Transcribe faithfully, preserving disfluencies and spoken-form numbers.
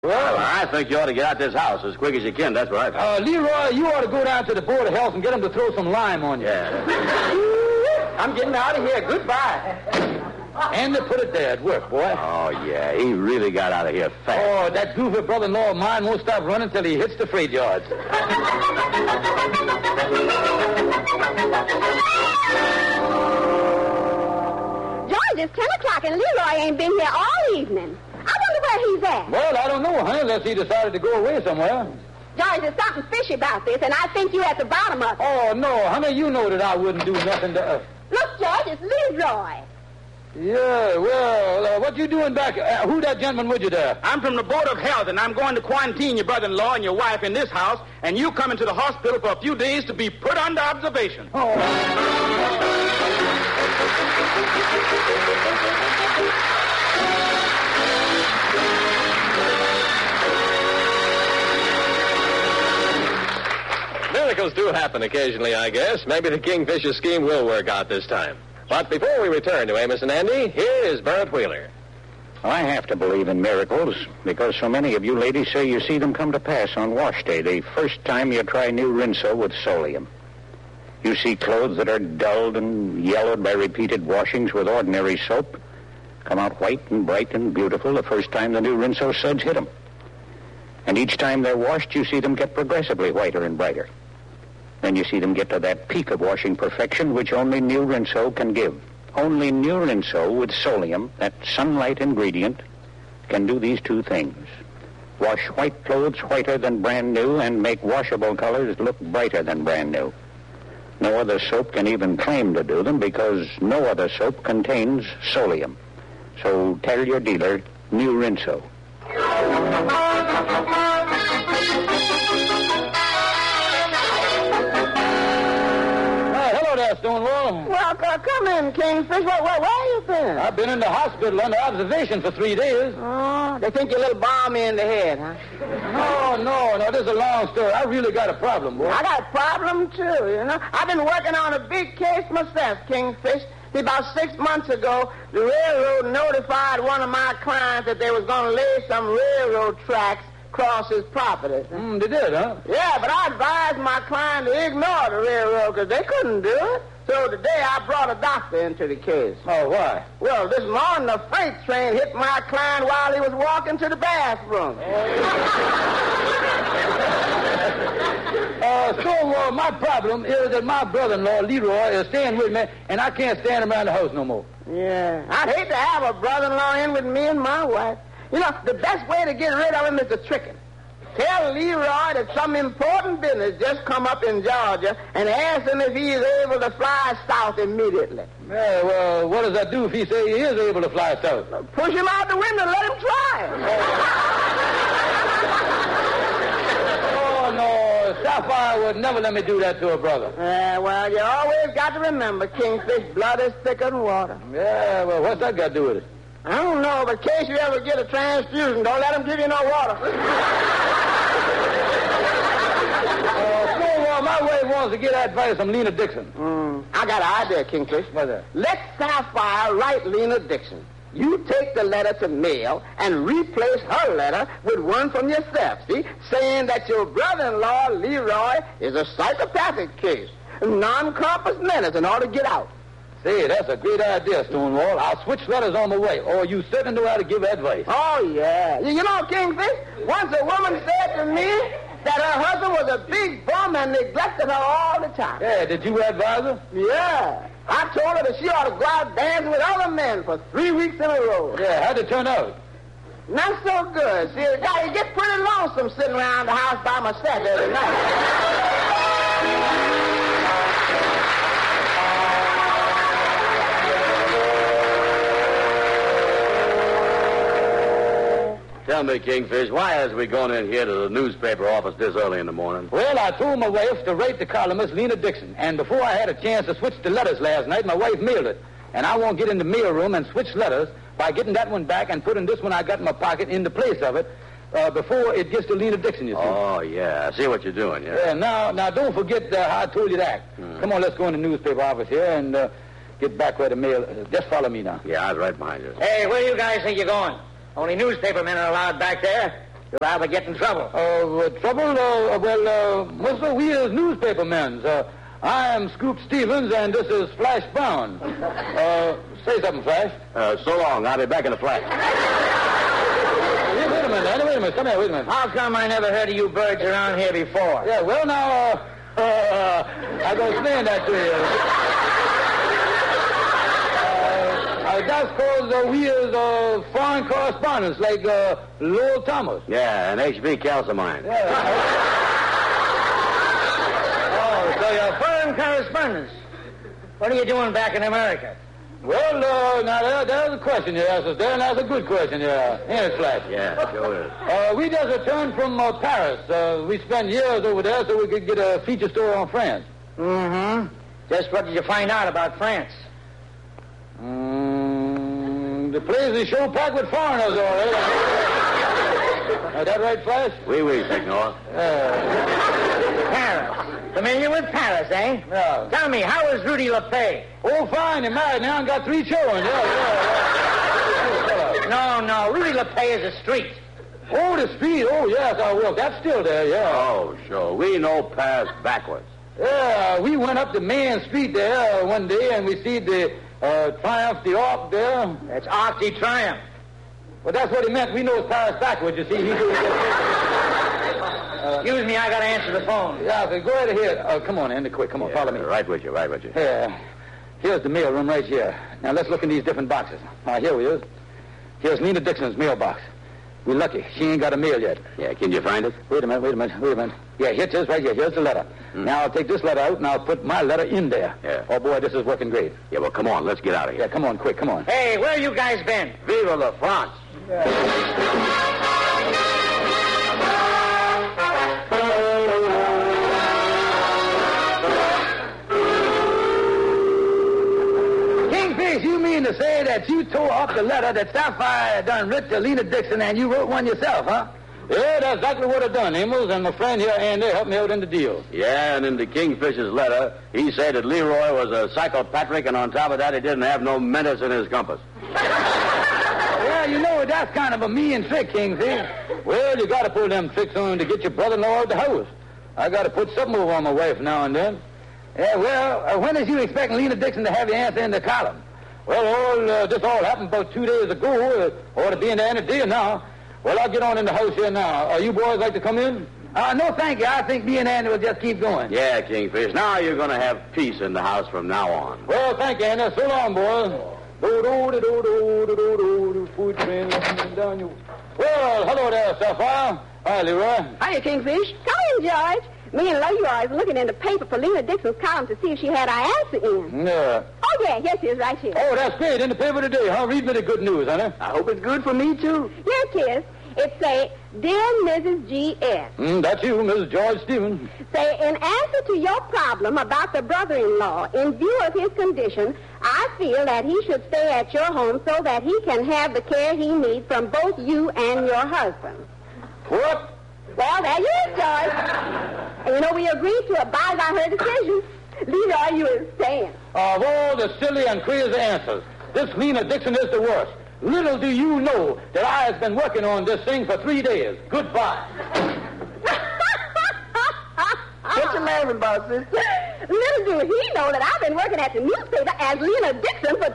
Well, I think you ought to get out this house as quick as you can. That's what I think. Uh, Leroy, you ought to go down to the Board of Health and get them to throw some lime on you. Yeah. I'm getting out of here. Goodbye. And they put it there at work, boy. Oh, yeah. He really got out of here fast. Oh, that goofy brother-in-law of mine won't stop running till he hits the freight yards. George, it's ten o'clock and Leroy ain't been here all evening. I wonder where he's at. Well, I don't know, honey, unless he decided to go away somewhere. George, there's something fishy about this, and I think you're at the bottom of it. Oh, no, honey, you know that I wouldn't do nothing to... Uh... Look, George, it's Leroy. Yeah, well, uh, what you doing back... Uh, who that gentleman with you there? I'm from the Board of Health, and I'm going to quarantine your brother-in-law and your wife in this house, and you come into the hospital for a few days to be put under observation. Oh. Miracles do happen occasionally, I guess. Maybe the Kingfisher scheme will work out this time. But before we return to Amos and Andy, here is Bert Wheeler. I have to believe in miracles because so many of you ladies say you see them come to pass on wash day, the first time you try new Rinso with Solium. You see clothes that are dulled and yellowed by repeated washings with ordinary soap come out white and bright and beautiful the first time the new Rinso suds hit them. And each time they're washed, you see them get progressively whiter and brighter. Then you see them get to that peak of washing perfection which only new Rinso can give. Only new Rinso with Solium, that sunlight ingredient, can do these two things. Wash white clothes whiter than brand new and make washable colors look brighter than brand new. No other soap can even claim to do them because no other soap contains Solium. So tell your dealer, new Rinso. Stonewall. Well, uh, come in, Kingfish. Where, where, where you been? I've been in the hospital under observation for three days. Oh, they think you're a little balmy in the head, huh? No, no, no, this is a long story. I really got a problem, boy. I got a problem, too, you know. I've been working on a big case myself, Kingfish. See, about six months ago, the railroad notified one of my clients that they was going to lay some railroad tracks across his property. Mm, they did, huh? Yeah, but I advised my client to ignore the railroad because they couldn't do it. So today I brought a doctor into the case. Oh, why? Well, this morning the freight train hit my client while he was walking to the bathroom. uh, Stonewall, my problem is that my brother-in-law, Leroy, is staying with me, and I can't stand him around the house no more. Yeah, I'd hate to have a brother-in-law in with me and my wife. You know, the best way to get rid of him is to trick him. Tell Leroy that some important business just come up in Georgia and ask him if he is able to fly south immediately. Yeah, well, what does that do if he say he is able to fly south? Push him out the window and let him try. Oh, no, Sapphire would never let me do that to a brother. Yeah, well, you always got to remember, Kingfish, blood is thicker than water. Yeah, well, what's that got to do with it? I don't know, but in case you ever get a transfusion, don't let them give you no water. uh, Stonewall, my wife wants to get advice from Lena Dixon. Mm, I got an idea, Kingfish. What's that? Let Sapphire write Lena Dixon. You take the letter to mail and replace her letter with one from yourself, see, saying that your brother-in-law, Leroy, is a psychopathic case, non-compos menace, and ought to get out. Say, that's a great idea, Stonewall. I'll switch letters on the way, or you certainly know how to give advice. Oh, yeah. You know, Kingfish, once a woman said to me that her husband was a big bum and neglected her all the time. Yeah, did you advise her? Yeah. I told her that she ought to go out dancing with other men for three weeks in a row. Yeah, how'd it turn out? Not so good. See, I get pretty lonesome sitting around the house by myself every night. Tell me, Kingfish, why has we gone in here to the newspaper office this early in the morning? Well, I told my wife to rate the columnist Lena Dixon, and before I had a chance to switch the letters last night, my wife mailed it. And I won't get in the mail room and switch letters by getting that one back and putting this one I got in my pocket in the place of it uh, before it gets to Lena Dixon, you see. Oh, yeah. I see what you're doing, yeah. Yeah, now, now don't forget uh, how I told you to act. Hmm. Come on, let's go in the newspaper office here and uh, get back where the mail... Uh, just follow me now. Yeah, I was right behind you. Hey, where do you guys think you're going? Only newspaper men are allowed back there. You'll either get in trouble. Uh, trouble? Uh, well, uh, Mister we is newspaper men. Uh, I am Scoop Stevens, and this is Flash Brown. Uh, say something, Flash. Uh, so long. I'll be back in a flash. Wait, wait a minute, Andy. Wait a minute. Come here. Wait a minute. How come I never heard of you birds around here before? Yeah, well, now, uh, uh, I can explain that to you. Uh, that's because uh, we is uh, foreign correspondents, like uh, Lowell Thomas. Yeah, and H B Calcimine. Yeah. Oh, so you're foreign correspondents. What are you doing back in America? Well, uh, now, there, there's a question you asked us there, and that's a good question, yeah. Ain't it, Flash? Yeah, sure is. Uh, we just returned from uh, Paris. Uh, we spent years over there so we could get a feature story on France. Mm-hmm. Just what did you find out about France? Mm, the place is show packed with foreigners, all right. Is that right, Flash? Oui, oui, Signor. Uh, Paris. Familiar with Paris, eh? Yeah. Tell me, how is Rudy LePay? Oh, fine. You're married now and got three children. Yeah, yeah, yeah. No, no, Rudy LePay is a street. Oh, the street. Oh, yes. Oh, well, that's still there, yeah. Oh, sure. We know Paris backwards. Yeah, we went up the main street there one day, and we see the uh, Triumph the Arc there. That's Arc de Triomphe. Well, that's what he meant. We know Paris backwards, you see. He uh, Excuse me, I gotta answer the phone. Yeah, okay, go right ahead. Uh, come on, Andy, quick. Come on, Yeah, follow me. Right with you, right with you. Here. Here's the mail room right here. Now, let's look in these different boxes. Ah, here we is. Here's Lena Dixon's mailbox. We're lucky. She ain't got a mail yet. Yeah, can you find it? Wait a minute, wait a minute, wait a minute. Yeah, here it is right here. Here's the letter. Hmm. Now, I'll take this letter out, and I'll put my letter in there. Yeah. Oh, boy, this is working great. Yeah, well, come on. Let's get out of Yeah, here. come on, quick, come on. Hey, where you guys been? Viva la France. Kingfish, you mean to say that you tore up the letter that Sapphire done writ to Lena Dixon and you wrote one yourself, huh? Yeah, that's exactly what I done, Amos, and my friend here, Andy, helped me out in the deal. Yeah, and in the Kingfish's letter, he said that Leroy was a psychopathic, and on top of that, he didn't have no menace in his compass. Yeah, you know, that's kind of a mean trick, Kingfish. Well, you got to pull them tricks on to get your brother-in-law out the house. I got to put something over on my wife now and then. Yeah, well, uh, when is you expecting Lena Dixon to have your answer in the column? Well, all, uh, this all happened about two days ago. Uh, ought to be in the end of the day now. Well, I'll get on in the house here now. Uh, you boys like to come in? Uh, no, thank you. I think me and Andy will just keep going. Yeah, Kingfish. Now you're going to have peace in the house from now on. Well, thank you, Andy. So long, boys. Do-do-do-do-do-do-do-do. Food train up and down you. Well, hello there, Sapphire. Hi, Leroy. Hiya, Kingfish. Come in, George. Me and Leroy was looking in the paper for Lena Dixon's column to see if she had our answer in. Yeah. Oh, yeah, yes, she is right here. Oh, that's great. In the paper today, huh? Read me the good news, honey. I hope it's good for me, too. Here it is. It say, Dear Missus G S Mm, that's you, Missus George Stevens. Say, in answer to your problem about the brother-in-law, in view of his condition, I feel that he should stay at your home so that he can have the care he needs from both you and your husband. What? Well, there you is, George. And you know, we agreed to abide by her decision. Leroy, you is saying. Of all the silly and crazy answers, this Lena Dixon is the worst. Little do you know that I have been working on this thing for three days. Goodbye. What you laughing about, sis? Little do he know that I've been working at the newspaper as Lena Dixon for